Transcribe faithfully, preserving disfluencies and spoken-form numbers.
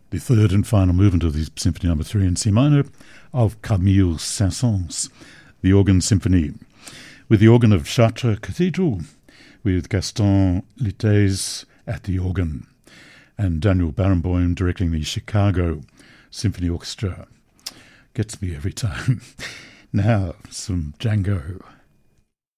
the third and final movement of the Symphony Number Three in C minor of Camille Saint-Saëns, the Organ Symphony, with the organ of Chartres Cathedral, with Gaston Litaiz at the organ, and Daniel Barenboim directing the Chicago Symphony Orchestra. Gets me every time. Now, some Django.